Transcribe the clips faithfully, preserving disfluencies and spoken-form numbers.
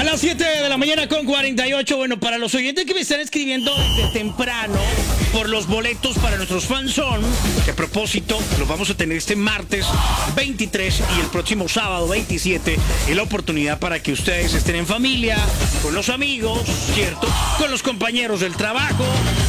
las siete de la mañana con cuarenta y ocho. Bueno, para los oyentes que me están escribiendo desde temprano por los boletos para nuestros fans son, que a propósito los vamos a tener este martes veintitrés y el próximo sábado veintisiete, y la oportunidad para que ustedes estén en familia, con los amigos, ¿cierto? Con los compañeros del trabajo.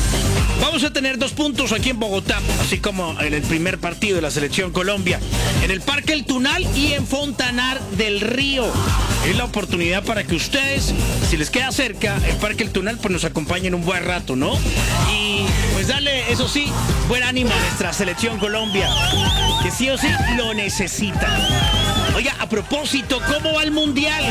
Vamos a tener dos puntos aquí en Bogotá, así como en el primer partido de la Selección Colombia, en el Parque El Tunal y en Fontanar del Río. Es la oportunidad para que ustedes, si les queda cerca el Parque El Tunal, pues nos acompañen un buen rato, ¿no? Y pues darle, eso sí, buen ánimo a nuestra Selección Colombia, que sí o sí lo necesita. Oiga, a propósito, ¿cómo va el Mundial?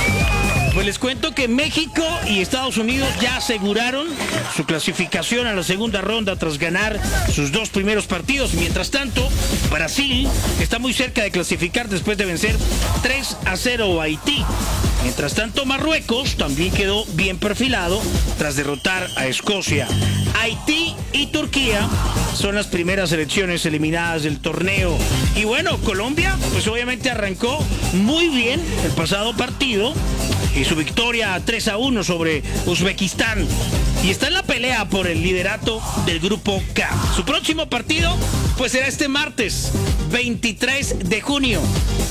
Pues les cuento que México y Estados Unidos ya aseguraron su clasificación a la segunda ronda tras ganar sus dos primeros partidos. Mientras tanto, Brasil está muy cerca de clasificar después de vencer tres a cero a Haití. Mientras tanto, Marruecos también quedó bien perfilado tras derrotar a Escocia. Haití y Turquía son las primeras selecciones eliminadas del torneo. Y bueno, Colombia, pues obviamente arrancó muy bien el pasado partido y su victoria tres a uno sobre Uzbekistán. Y está en la pelea por el liderato del Grupo K. Su próximo partido, pues será este martes, veintitrés de junio.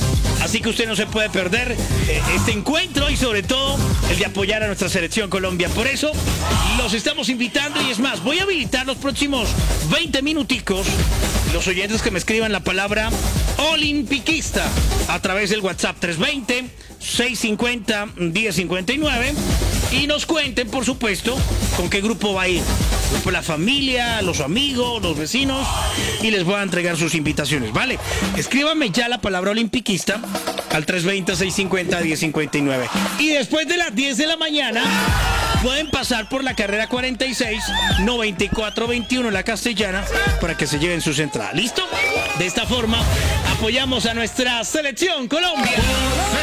Así que usted no se puede perder eh, este encuentro y sobre todo el de apoyar a nuestra Selección Colombia. Por eso los estamos invitando y es más, voy a habilitar los próximos veinte minuticos los oyentes que me escriban la palabra olimpiquista a través del WhatsApp tres dos cero, seis cinco cero, uno cero cinco nueve y nos cuenten, por supuesto, con qué grupo va a ir. Pues la familia, los amigos, los vecinos, y les voy a entregar sus invitaciones, ¿vale? Escríbanme ya la palabra olimpiquista al tres dos cero, seis cinco cero, uno cero cinco nueve. Y después de las diez de la mañana pueden pasar por la carrera cuarenta y seis, noventa y cuatro veintiuno en la Castellana para que se lleven sus entradas. ¿Listo? De esta forma apoyamos a nuestra Selección Colombia.